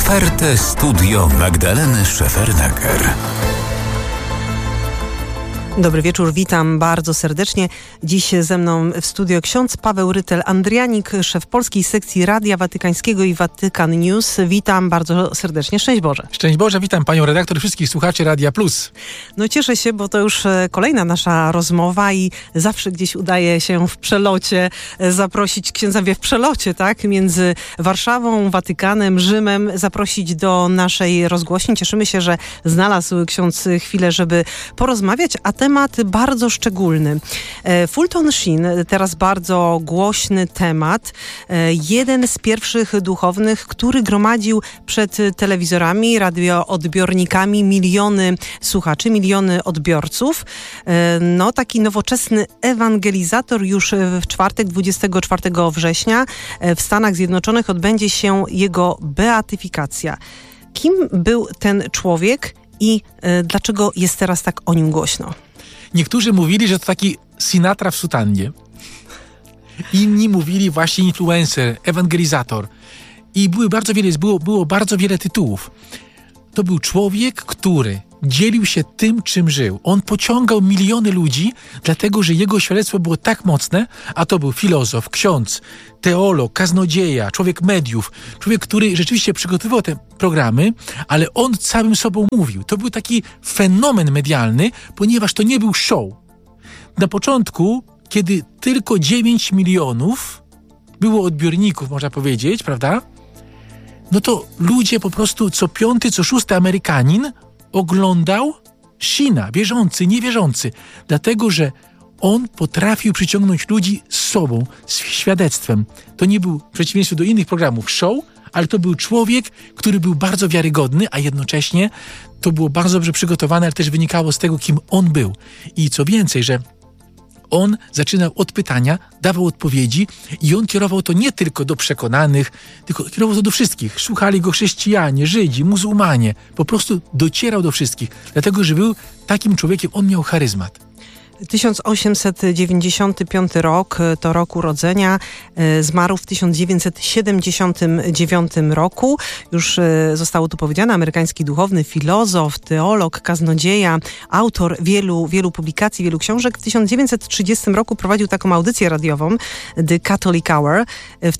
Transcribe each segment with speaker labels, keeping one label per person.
Speaker 1: Otwarte studio Magdaleny Szefernaker.
Speaker 2: Dobry wieczór, witam bardzo serdecznie. Dziś ze mną w studio ksiądz Paweł Rytel-Andrianik, szef polskiej sekcji Radia Watykańskiego i Watykan News. Witam bardzo serdecznie. Szczęść Boże.
Speaker 3: Szczęść Boże, witam panią redaktor i wszystkich słuchaczy Radia Plus.
Speaker 2: No cieszę się, bo to już kolejna nasza rozmowa i zawsze gdzieś udaje się w przelocie zaprosić księdza w przelocie, tak? Między Warszawą, Watykanem, Rzymem, zaprosić do naszej rozgłośni. Cieszymy się, że znalazł ksiądz chwilę, żeby porozmawiać, a temat bardzo szczególny. Fulton Sheen, teraz bardzo głośny temat. Jeden z pierwszych duchownych, który gromadził przed telewizorami, radioodbiornikami miliony słuchaczy, miliony odbiorców. No, taki nowoczesny ewangelizator. Już w czwartek, 24 września w Stanach Zjednoczonych odbędzie się jego beatyfikacja. Kim był ten człowiek i dlaczego jest teraz tak o nim głośno?
Speaker 3: Niektórzy mówili, że to taki Sinatra w sutannie. Inni mówili właśnie influencer, ewangelizator. I było bardzo wiele tytułów. To był człowiek, który dzielił się tym, czym żył. On pociągał miliony ludzi, dlatego że jego świadectwo było tak mocne, a to był filozof, ksiądz, teolog, kaznodzieja, człowiek mediów, człowiek, który rzeczywiście przygotowywał te programy, ale on całym sobą mówił. To był taki fenomen medialny, ponieważ to nie był show. Na początku, kiedy tylko 9 milionów było odbiorników, można powiedzieć, prawda? No to ludzie po prostu co piąty, co szósty Amerykanin oglądał Sheena, wierzący, niewierzący, dlatego że on potrafił przyciągnąć ludzi z sobą, z świadectwem. To nie był w przeciwieństwie do innych programów show, ale to był człowiek, który był bardzo wiarygodny, a jednocześnie to było bardzo dobrze przygotowane, ale też wynikało z tego, kim on był. I co więcej, że on zaczynał od pytania, dawał odpowiedzi i on kierował to nie tylko do przekonanych, tylko kierował to do wszystkich. Słuchali go chrześcijanie, Żydzi, muzułmanie. Po prostu docierał do wszystkich, dlatego że był takim człowiekiem, on miał charyzmat.
Speaker 2: 1895 rok to rok urodzenia. Zmarł w 1979 roku. Już zostało tu powiedziane, amerykański duchowny, filozof, teolog, kaznodzieja, autor wielu publikacji, wielu książek. W 1930 roku prowadził taką audycję radiową, The Catholic Hour. W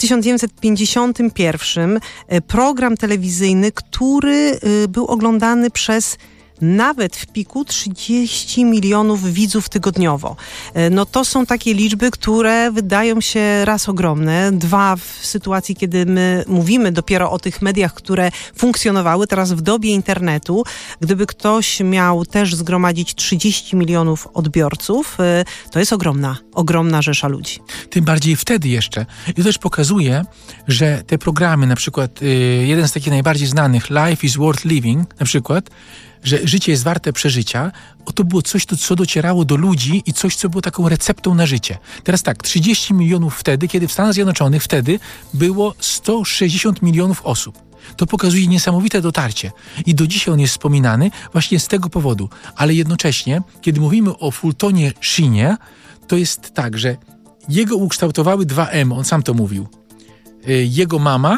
Speaker 2: 1951 program telewizyjny, który był oglądany przez nawet w piku 30 milionów widzów tygodniowo. No to są takie liczby, które wydają się raz ogromne, dwa w sytuacji, kiedy my mówimy dopiero o tych mediach, które funkcjonowały teraz w dobie internetu. Gdyby ktoś miał też zgromadzić 30 milionów odbiorców, to jest ogromna rzesza ludzi.
Speaker 3: Tym bardziej wtedy jeszcze. I to też pokazuje, że te programy, na przykład jeden z takich najbardziej znanych, Life is Worth Living, na przykład, że życie jest warte przeżycia, to było coś, co docierało do ludzi i coś, co było taką receptą na życie. Teraz tak, 30 milionów wtedy, kiedy w Stanach Zjednoczonych wtedy było 160 milionów osób. To pokazuje niesamowite dotarcie. I do dzisiaj on jest wspominany właśnie z tego powodu. Ale jednocześnie, kiedy mówimy o Fultonie Sheenie, to jest tak, że jego ukształtowały 2 M, on sam to mówił. Jego mama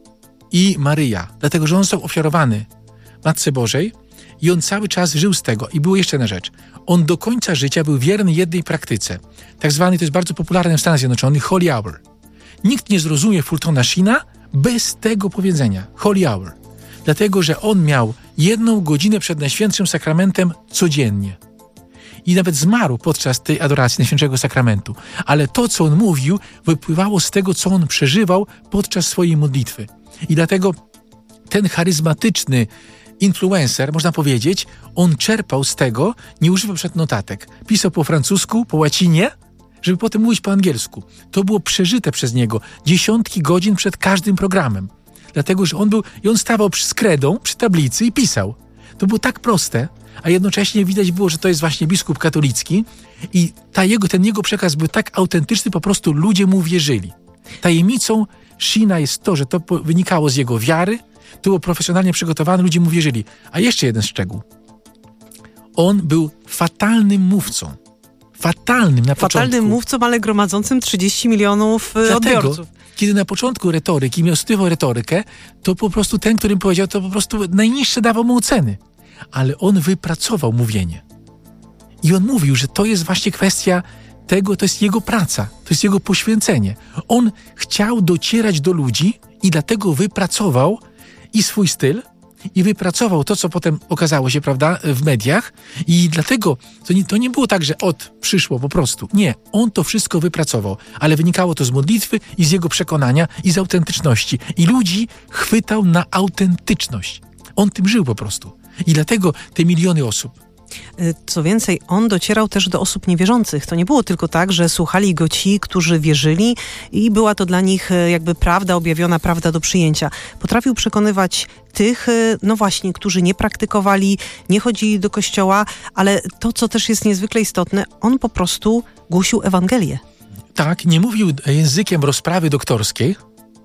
Speaker 3: i Maryja. Dlatego, że on został ofiarowany Matce Bożej, i on cały czas żył z tego. I była jeszcze jedna rzecz. On do końca życia był wierny jednej praktyce. Tak zwany, to jest bardzo popularne w Stanach Zjednoczonych, Holy Hour. Nikt nie zrozumie Fultona Sheena bez tego powiedzenia. Holy Hour. Dlatego, że on miał 1 godzinę przed Najświętszym Sakramentem codziennie. I nawet zmarł podczas tej adoracji Najświętszego Sakramentu. Ale to, co on mówił, wypływało z tego, co on przeżywał podczas swojej modlitwy. I dlatego ten charyzmatyczny influencer, można powiedzieć, on czerpał z tego, nie używał przed notatek. Pisał po francusku, po łacinie, żeby potem mówić po angielsku. To było przeżyte przez niego dziesiątki godzin przed każdym programem. Dlatego, że on stawał z kredą przy tablicy i pisał. To było tak proste, a jednocześnie widać było, że to jest właśnie biskup katolicki i ten jego przekaz był tak autentyczny, po prostu ludzie mu wierzyli. Tajemnicą Sheena jest to, że to wynikało z jego wiary, to było profesjonalnie przygotowane, ludzie mu wierzyli. A jeszcze jeden szczegół. On był fatalnym mówcą. Fatalnym na początku.
Speaker 2: Fatalnym mówcą, ale gromadzącym 30 milionów odbiorców.
Speaker 3: kiedy na początku retoryki miał studiował retorykę, to po prostu ten, którym powiedział, to po prostu najniższe dawał mu oceny. Ale on wypracował mówienie. I on mówił, że to jest właśnie kwestia tego, to jest jego praca, to jest jego poświęcenie. On chciał docierać do ludzi i dlatego wypracował i swój styl, i wypracował to, co potem okazało się, prawda, w mediach. I dlatego to nie było tak, że przyszło po prostu. Nie, on to wszystko wypracował, ale wynikało to z modlitwy i z jego przekonania i z autentyczności. I ludzi chwytał na autentyczność. On tym żył po prostu. I dlatego te miliony osób.
Speaker 2: Co więcej, on docierał też do osób niewierzących. To nie było tylko tak, że słuchali go ci, którzy wierzyli i była to dla nich jakby prawda objawiona, prawda do przyjęcia. Potrafił przekonywać tych, no właśnie, którzy nie praktykowali, nie chodzili do kościoła, ale to, co też jest niezwykle istotne, on po prostu głosił Ewangelię. Tak,
Speaker 3: nie mówił językiem rozprawy doktorskiej,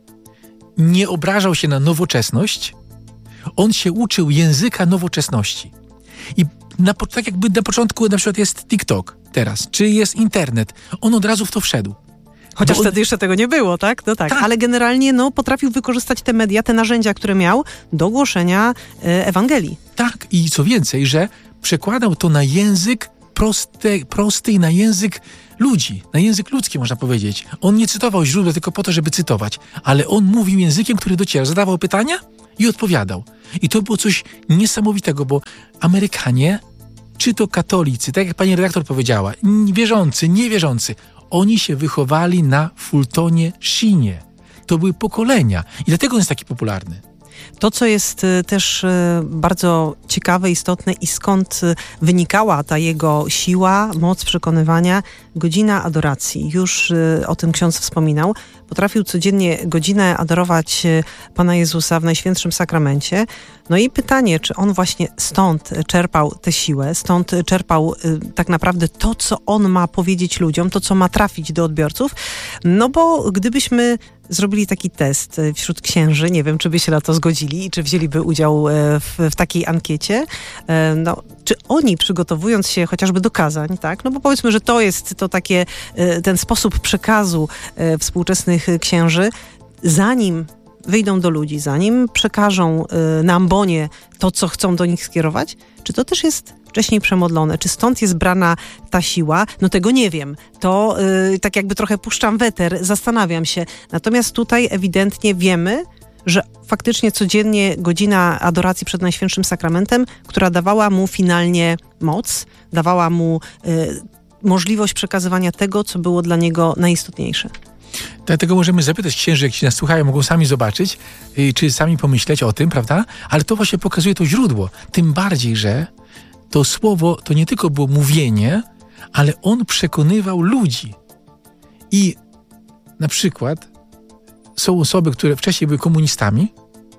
Speaker 3: nie obrażał się na nowoczesność, on się uczył języka nowoczesności. I tak jakby na początku na przykład jest TikTok teraz, czy jest internet, on od razu w to wszedł.
Speaker 2: Chociaż wtedy jeszcze tego nie było, tak? No tak. Ale generalnie potrafił wykorzystać te media, te narzędzia, które miał do głoszenia Ewangelii.
Speaker 3: Tak, i co więcej, że przekładał to na język prosty i na język ludzi, na język ludzki można powiedzieć. On nie cytował źródła tylko po to, żeby cytować, ale on mówił językiem, który docierał, zadawał pytania i odpowiadał. I to było coś niesamowitego, bo Amerykanie, czy to katolicy, tak jak pani redaktor powiedziała, wierzący, niewierzący, oni się wychowali na Fultonie Sheenie. To były pokolenia i dlatego on jest taki popularny.
Speaker 2: To, co jest też bardzo ciekawe, istotne i skąd wynikała ta jego siła, moc przekonywania, godzina adoracji. Już o tym ksiądz wspominał. Potrafił codziennie godzinę adorować Pana Jezusa w Najświętszym Sakramencie. No i pytanie, czy on właśnie stąd czerpał tę siłę, stąd czerpał tak naprawdę to, co on ma powiedzieć ludziom, to, co ma trafić do odbiorców. No bo gdybyśmy zrobili taki test wśród księży, nie wiem, czy by się na to zgodzili i czy wzięliby udział w takiej ankiecie, czy oni, przygotowując się chociażby do kazań, tak, no bo powiedzmy, że to jest to takie, ten sposób przekazu współczesnych księży, zanim wyjdą do ludzi, zanim przekażą na ambonie to, co chcą do nich skierować, czy to też jest wcześniej przemodlone? Czy stąd jest brana ta siła? No tego nie wiem. To tak jakby trochę puszczam weter, zastanawiam się. Natomiast tutaj ewidentnie wiemy, że faktycznie codziennie godzina adoracji przed Najświętszym Sakramentem, która dawała mu finalnie moc, dawała mu możliwość przekazywania tego, co było dla niego najistotniejsze.
Speaker 3: Dlatego możemy zapytać księży, jak się nas słuchają, mogą sami zobaczyć, czy sami pomyśleć o tym, prawda? Ale to właśnie pokazuje to źródło. Tym bardziej, że to słowo to nie tylko było mówienie, ale on przekonywał ludzi. I na przykład są osoby, które wcześniej były komunistami,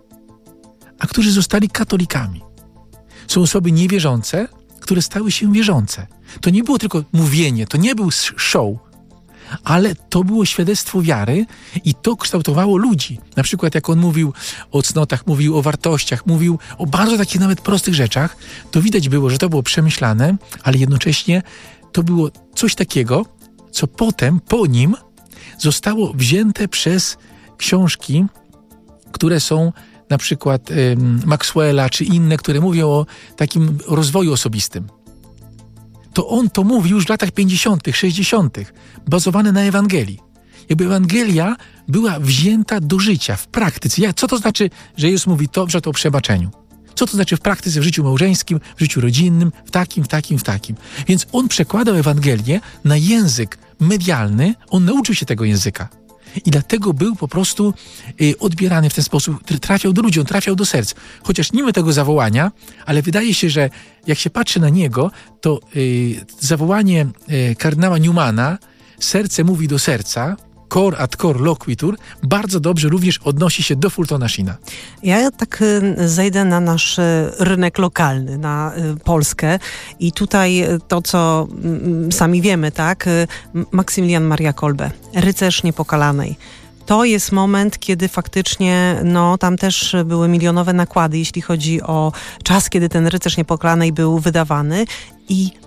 Speaker 3: a którzy zostali katolikami. Są osoby niewierzące, które stały się wierzące. To nie było tylko mówienie, to nie był show, ale to było świadectwo wiary i to kształtowało ludzi. Na przykład jak on mówił o cnotach, mówił o wartościach, mówił o bardzo takich nawet prostych rzeczach, to widać było, że to było przemyślane, ale jednocześnie to było coś takiego, co potem, po nim zostało wzięte przez książki, które są na przykład Maxwella czy inne, które mówią o takim rozwoju osobistym. To on to mówił już w latach 50., 60., bazowane na Ewangelii. Jakby Ewangelia była wzięta do życia, w praktyce. Co to znaczy, że Jezus mówi to, że to o przebaczeniu? Co to znaczy w praktyce, w życiu małżeńskim, w życiu rodzinnym, w takim? Więc on przekładał Ewangelię na język medialny, on nauczył się tego języka. I dlatego był po prostu odbierany w ten sposób, który trafiał do ludzi, on trafiał do serc. Chociaż nie ma tego zawołania, ale wydaje się, że jak się patrzy na niego, to zawołanie kardynała Newmana, serce mówi do serca, cor ad cor loquitur, bardzo dobrze również odnosi się do Fultona Sheena.
Speaker 2: Ja tak zejdę na nasz rynek lokalny, na Polskę i tutaj to, co sami wiemy, tak? Maksymilian Maria Kolbe, rycerz niepokalanej. To jest moment, kiedy faktycznie tam też były milionowe nakłady, jeśli chodzi o czas, kiedy ten rycerz niepokalanej był wydawany i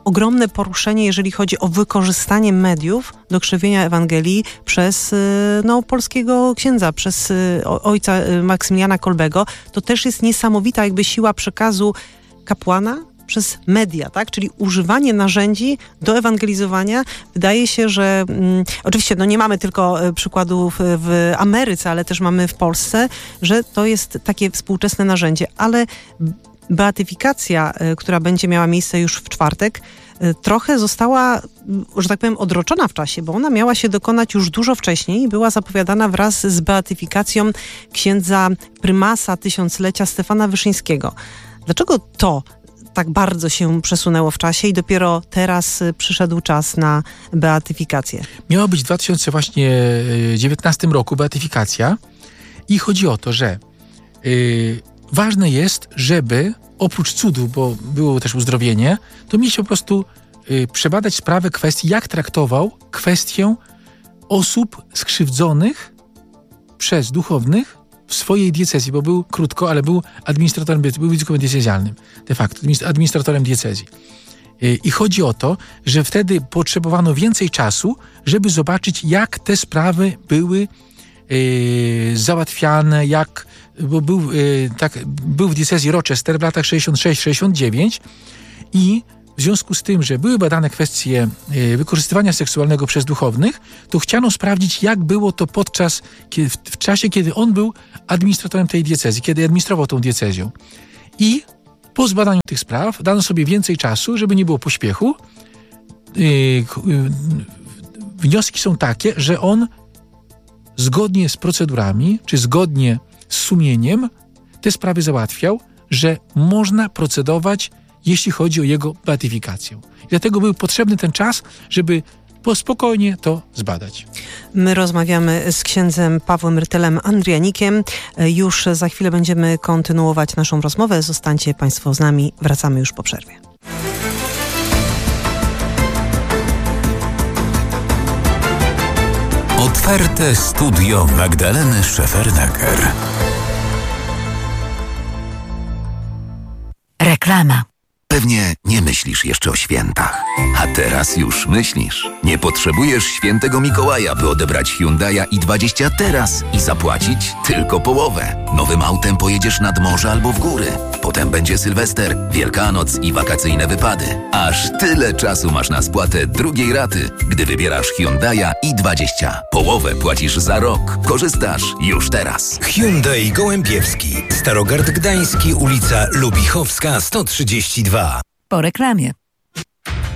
Speaker 2: ogromne poruszenie, jeżeli chodzi o wykorzystanie mediów do krzewienia Ewangelii przez polskiego księdza, przez ojca Maksymiliana Kolbego. To też jest niesamowita jakby siła przekazu kapłana przez media, tak? Czyli używanie narzędzi do ewangelizowania. Wydaje się, że oczywiście nie mamy tylko przykładów w Ameryce, ale też mamy w Polsce, że to jest takie współczesne narzędzie, ale beatyfikacja, która będzie miała miejsce już w czwartek, trochę została, że tak powiem, odroczona w czasie, bo ona miała się dokonać już dużo wcześniej i była zapowiadana wraz z beatyfikacją księdza prymasa tysiąclecia Stefana Wyszyńskiego. Dlaczego to tak bardzo się przesunęło w czasie i dopiero teraz przyszedł czas na beatyfikację?
Speaker 3: Miała być w 2019 roku beatyfikacja i chodzi o to, że ważne jest, żeby oprócz cudów, bo było też uzdrowienie, to mieć po prostu przebadać sprawę kwestii, jak traktował kwestię osób skrzywdzonych przez duchownych w swojej diecezji, bo był krótko, ale był administratorem, był biskupem diecezjalnym, de facto, administratorem diecezji. I chodzi o to, że wtedy potrzebowano więcej czasu, żeby zobaczyć, jak te sprawy były załatwiane, bo był w diecezji Rochester w latach 66-69 i w związku z tym, że były badane kwestie wykorzystywania seksualnego przez duchownych, to chciano sprawdzić, jak było to w czasie, kiedy on był administratorem tej diecezji, kiedy administrował tą diecezją. I po zbadaniu tych spraw dano sobie więcej czasu, żeby nie było pośpiechu. Wnioski są takie, że on zgodnie z procedurami, czy zgodnie z sumieniem te sprawy załatwiał, że można procedować, jeśli chodzi o jego beatyfikację. I dlatego był potrzebny ten czas, żeby spokojnie to zbadać.
Speaker 2: My rozmawiamy z księdzem Pawłem Rytelem Andrianikiem. Już za chwilę będziemy kontynuować naszą rozmowę. Zostańcie Państwo z nami. Wracamy już po przerwie.
Speaker 1: Otwarte studio Magdaleny Szefernaker.
Speaker 4: Reklama.
Speaker 1: Pewnie nie myślisz jeszcze o świętach, a teraz już myślisz. Nie potrzebujesz świętego Mikołaja, by odebrać Hyundai'a i20 teraz i zapłacić tylko połowę. Nowym autem pojedziesz nad morze albo w góry. Potem będzie Sylwester, Wielkanoc i wakacyjne wypady. Aż tyle czasu masz na spłatę drugiej raty, gdy wybierasz Hyundai'a i20. Połowę płacisz za rok. Korzystasz już teraz.
Speaker 5: Hyundai Gołębiewski, Starogard Gdański, ulica Lubichowska 132.
Speaker 4: Po reklamie.